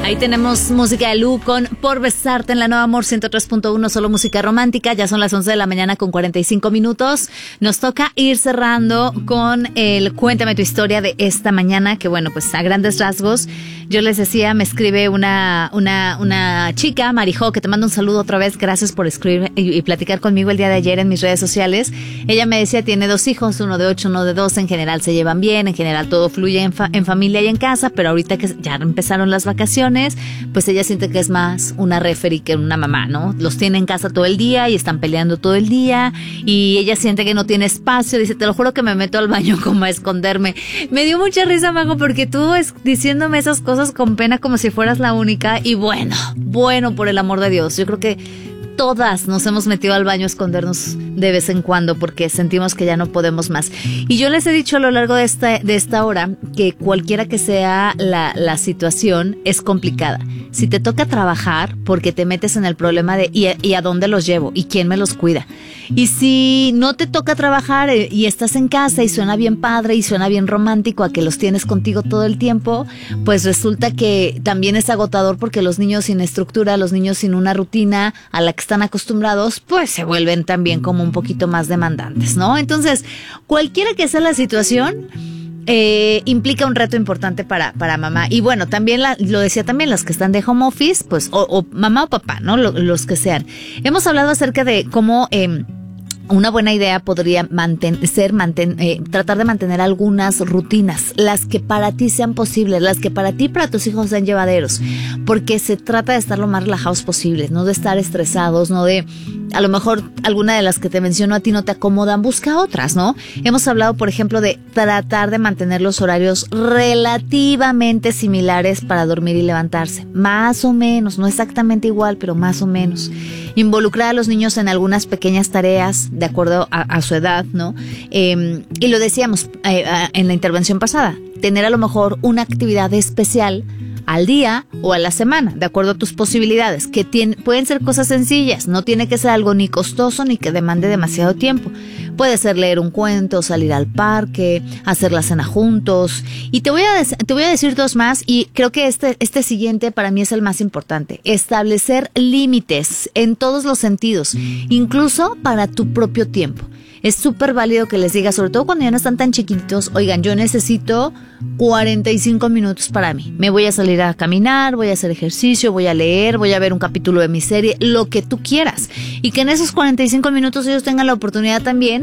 Ahí tenemos música de Lu con Por Besarte en la Nueva Amor 103.1, solo música romántica. Ya son las 11 de la mañana con 45 minutos. Nos toca ir cerrando con el Cuéntame tu historia de esta mañana, que bueno, pues a grandes rasgos, yo les decía, me escribe una chica, Marijo, que te mando un saludo otra vez. Gracias por escribir y platicar conmigo el día de ayer en mis redes sociales. Ella me decía, tiene 2 hijos, uno de 8, uno de 12. En general se llevan bien, en general todo fluye en familia y en casa, pero ahorita que ya empezaron las vacaciones, pues ella siente que es más una referee que una mamá, ¿no? Los tiene en casa todo el día y están peleando todo el día y ella siente que no tiene espacio. Dice, te lo juro que me meto al baño como a esconderme. Me dio mucha risa, Mago, porque tú diciéndome esas cosas con pena como si fueras la única. Y bueno, por el amor de Dios, yo creo que todas nos hemos metido al baño a escondernos de vez en cuando porque sentimos que ya no podemos más. Y yo les he dicho a lo largo de esta hora que cualquiera que sea la situación es complicada. Si te toca trabajar, porque te metes en el problema de ¿y a dónde los llevo? ¿Y quién me los cuida? Y si no te toca trabajar y estás en casa y suena bien padre y suena bien romántico a que los tienes contigo todo el tiempo, pues resulta que también es agotador porque los niños sin estructura, los niños sin una rutina a la que están acostumbrados, pues se vuelven también como un poquito más demandantes, ¿no? Entonces, cualquiera que sea la situación, implica un reto importante para mamá. Y bueno, también lo decía también, los que están de home office, pues, o mamá o papá, ¿no? Los que sean. Hemos hablado acerca de cómo una buena idea podría tratar de mantener algunas rutinas, las que para ti sean posibles, las que para ti y para tus hijos sean llevaderos, porque se trata de estar lo más relajados posible, no de estar estresados, no de, a lo mejor alguna de las que te menciono a ti no te acomodan, busca otras, ¿no? Hemos hablado, por ejemplo, de tratar de mantener los horarios relativamente similares para dormir y levantarse, más o menos, no exactamente igual, pero más o menos. Involucrar a los niños en algunas pequeñas tareas de acuerdo a su edad, ¿no? Y lo decíamos en la intervención pasada, tener a lo mejor una actividad especial al día o a la semana, de acuerdo a tus posibilidades, que pueden ser cosas sencillas, no tiene que ser algo ni costoso ni que demande demasiado tiempo. Puede ser leer un cuento, salir al parque, hacer la cena juntos. Y te voy a decir 2 más, y creo que este siguiente para mí es el más importante. Establecer límites en todos los sentidos, incluso para tu propio tiempo. Es súper válido que les digas, sobre todo cuando ya no están tan chiquititos, oigan, yo necesito 45 minutos para mí. Me voy a salir a caminar, voy a hacer ejercicio, voy a leer, voy a ver un capítulo de mi serie, lo que tú quieras. Y que en esos 45 minutos ellos tengan la oportunidad también